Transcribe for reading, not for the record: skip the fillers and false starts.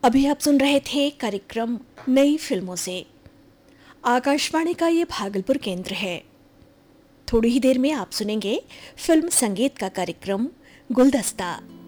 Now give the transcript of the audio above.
अभी आप सुन रहे थे कार्यक्रम नई फिल्मों से। आकाशवाणी का ये भागलपुर केंद्र है। थोड़ी ही देर में आप सुनेंगे फिल्म संगीत का कार्यक्रम गुलदस्ता।